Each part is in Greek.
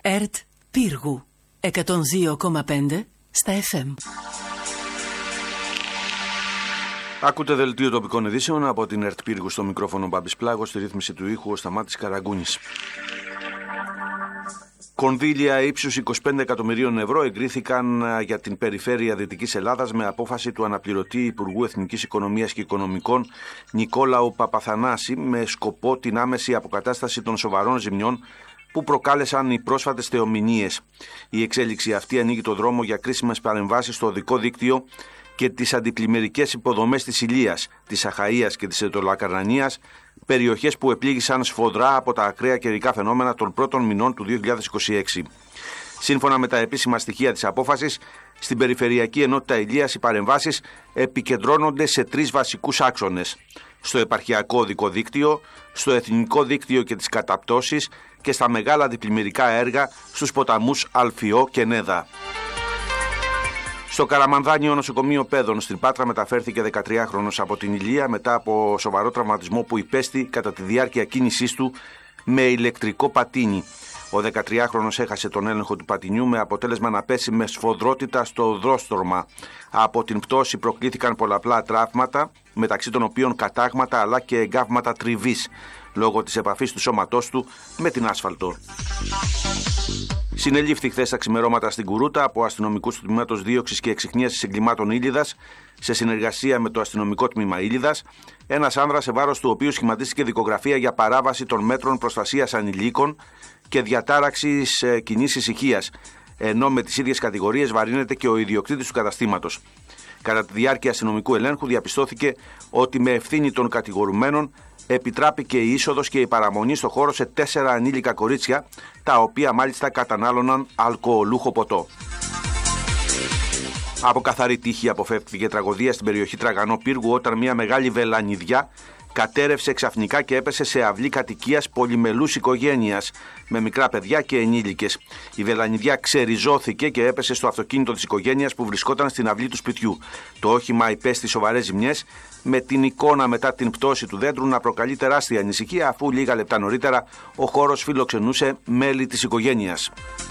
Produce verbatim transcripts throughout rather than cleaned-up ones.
ΕΡΤ Πύργου εκατόν δύο κόμμα πέντε στα εφ εμ. Ακούτε δελτίο τοπικών ειδήσεων από την ΕΡΤ Πύργου, στο μικρόφωνο Μπάμπης Πλάγος, στη ρύθμιση του ήχου ο Σταμάτης Καραγκούνης. Κονδύλια ύψους είκοσι πέντε εκατομμυρίων ευρώ εγκρίθηκαν για την περιφέρεια Δυτικής Ελλάδας με απόφαση του αναπληρωτή Υπουργού Εθνικής Οικονομίας και Οικονομικών Νικόλαου Παπαθανάση, με σκοπό την άμεση αποκατάσταση των σοβαρών ζημιών που προκάλεσαν οι πρόσφατες θεομηνίες. Η εξέλιξη αυτή ανοίγει το δρόμο για κρίσιμες παρεμβάσεις στο οδικό δίκτυο και τις αντιπλημμυρικές υποδομές της Ηλίας, της Αχαΐας και της Ετωλακαρνανίας, περιοχές που επλήγησαν σφοδρά από τα ακραία καιρικά φαινόμενα των πρώτων μηνών του δύο χιλιάδες είκοσι έξι. Σύμφωνα με τα επίσημα στοιχεία της απόφασης, στην Περιφερειακή Ενότητα Ηλίας οι παρεμβάσεις επικεντρώνονται σε τρεις βασικούς άξονες: στο επαρχιακό οδικό δίκτυο, στο εθνικό δίκτυο και τις καταπτώσεις και στα μεγάλα αντιπλημμυρικά έργα στους ποταμούς Αλφιό και Νέδα. Στο Καραμανδάνιο νοσοκομείο Πέδων στην Πάτρα μεταφέρθηκε δεκατριάχρονος από την Ηλία μετά από σοβαρό τραυματισμό που υπέστη κατά τη διάρκεια κίνησής του με ηλεκτρικό πατίνι. Ο δεκατριάχρονος έχασε τον έλεγχο του πατινιού με αποτέλεσμα να πέσει με σφοδρότητα στο οδόστρωμα. Από την πτώση προκλήθηκαν πολλαπλά τραύματα, μεταξύ των οποίων κατάγματα αλλά και εγκάβματα τριβής, λόγω της επαφής του σώματός του με την άσφαλτο. Συνελήφθη χθες τα ξημερώματα στην Κουρούτα από αστυνομικούς του Τμήματος Δίωξης και Εξιχνίασης Εγκλημάτων Ήλιδας, σε συνεργασία με το αστυνομικό τμήμα Ήλιδας, ένας άνδρας σε βάρος του οποίου σχηματίστηκε δικογραφία για παράβαση των μέτρων προστασίας ανηλίκων και διατάραξης κοινής ησυχίας, ενώ με τις ίδιες κατηγορίες βαρύνεται και ο ιδιοκτήτης του καταστήματος. Κατά τη διάρκεια αστυνομικού ελέγχου διαπιστώθηκε ότι με ευθύνη των κατηγορουμένων επιτράπηκε η είσοδος και η παραμονή στο χώρο σε τέσσερα ανήλικα κορίτσια, τα οποία μάλιστα κατανάλωναν αλκοολούχο ποτό. Από καθαρή τύχη αποφεύθηκε τραγωδία στην περιοχή Τραγανό Πύργου, όταν μια μεγάλη βελανιδιά κατέρευσε ξαφνικά και έπεσε σε αυλή κατοικίας πολυμελούς οικογένειας με μικρά παιδιά και ενήλικες. Η βελανιδιά ξεριζώθηκε και έπεσε στο αυτοκίνητο της οικογένειας που βρισκόταν στην αυλή του σπιτιού. Το όχημα υπέστη σοβαρές ζημιές, με την εικόνα μετά την πτώση του δέντρου να προκαλεί τεράστια ανησυχία, αφού λίγα λεπτά νωρίτερα ο χώρος φιλοξενούσε μέλη της οικογένειας.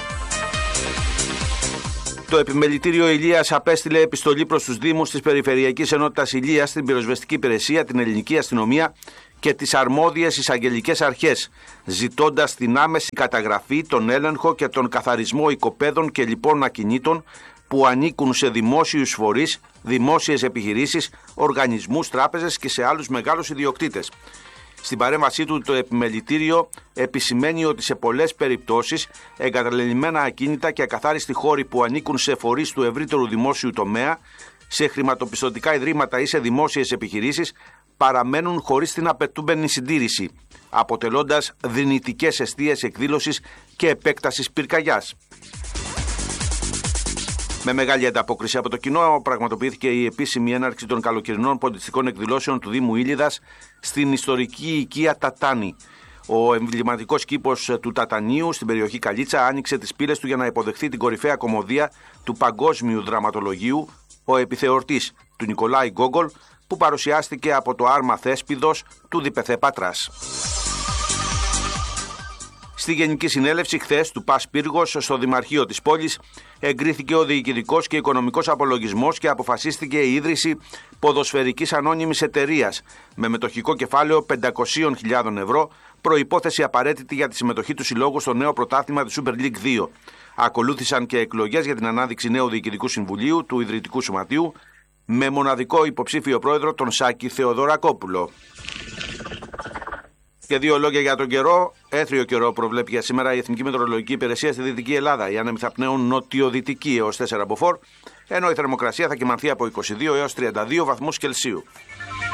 Το Επιμελητήριο Ηλίας απέστειλε επιστολή προς τους Δήμους της Περιφερειακής Ενότητας Ηλίας, την Πυροσβεστική Υπηρεσία, την Ελληνική Αστυνομία και τις αρμόδιες εισαγγελικές αρχές, ζητώντας την άμεση καταγραφή, τον έλεγχο και τον καθαρισμό οικοπαίδων και λοιπών ακινήτων που ανήκουν σε δημόσιους φορείς, δημόσιες επιχειρήσεις, οργανισμούς, τράπεζες και σε άλλους μεγάλους ιδιοκτήτες. Στην παρέμβασή του, το Επιμελητήριο επισημαίνει ότι σε πολλές περιπτώσεις εγκαταλελειμμένα ακίνητα και ακαθάριστοι χώροι που ανήκουν σε φορείς του ευρύτερου δημόσιου τομέα, σε χρηματοπιστωτικά ιδρύματα ή σε δημόσιες επιχειρήσεις παραμένουν χωρίς την απαιτούμενη συντήρηση, αποτελώντας δυνητικές εστίες εκδήλωσης και επέκτασης πυρκαγιάς. Με μεγάλη ανταπόκριση από το κοινό, πραγματοποιήθηκε η επίσημη έναρξη των καλοκαιρινών πολιτιστικών εκδηλώσεων του Δήμου Ήλιδας στην ιστορική οικία Τατάνη. Ο εμβληματικός κήπος του Τατανίου στην περιοχή Καλίτσα άνοιξε τις πύλες του για να υποδεχθεί την κορυφαία κωμωδία του παγκόσμιου δραματολογίου, ο επιθεωρτής του Νικολάη Γκόγκολ, που παρουσιάστηκε από το άρμα Θέσπιδος του Διπεθέ Πατράς. Στη Γενική Συνέλευση χθες του ΠΑΣ Πύργος στο Δημαρχείο της πόλης εγκρίθηκε ο διοικητικός και οικονομικός απολογισμός και αποφασίστηκε η ίδρυση ποδοσφαιρικής ανώνυμης εταιρείας με μετοχικό κεφάλαιο πεντακόσιες χιλιάδες ευρώ, προϋπόθεση απαραίτητη για τη συμμετοχή του συλλόγου στο νέο πρωτάθλημα της Super League δύο. Ακολούθησαν και εκλογές για την ανάδειξη νέου Διοικητικού Συμβουλίου του Ιδρυτικού Σωματείου, με μοναδικό υποψήφιο πρόεδρο τον Σάκη Θεοδωρακόπουλο. Και δύο λόγια για τον καιρό. Έθριο καιρό προβλέπει για σήμερα η Εθνική Μετεωρολογική Υπηρεσία στη Δυτική Ελλάδα. Οι άνεμοι θα πνέουν νοτιοδυτική έως τέσσερα μποφόρ, ενώ η θερμοκρασία θα κυμανθεί από είκοσι δύο έως τριάντα δύο βαθμούς Κελσίου.